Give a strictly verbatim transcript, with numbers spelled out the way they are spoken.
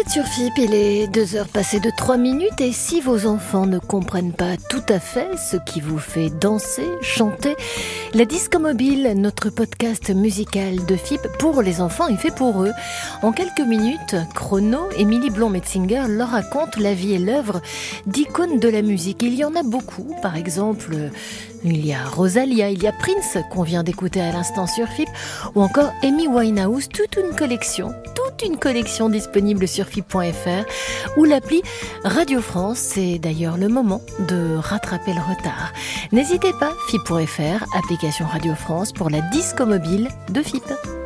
êtes sur F I P, il est deux heures passées de trois minutes et si vos enfants ne comprennent pas tout à fait ce qui vous fait danser, chanter, la Disco Mobile, notre podcast musical de F I P pour les enfants est fait pour eux. En quelques minutes, Chrono, Émilie Blond-Metzinger leur raconte la vie et l'œuvre d'icônes de la musique. Il y en a beaucoup, par exemple, il y a Rosalia, il y a Prince qu'on vient d'écouter à l'instant sur F I P, ou encore Amy Winehouse, toute une collection, toute une collection disponible sur F I P point F R ou l'appli Radio France. C'est d'ailleurs le moment de rattraper le retard. N'hésitez pas, F I P point F R, application Radio France pour la Disco Mobile de F I P.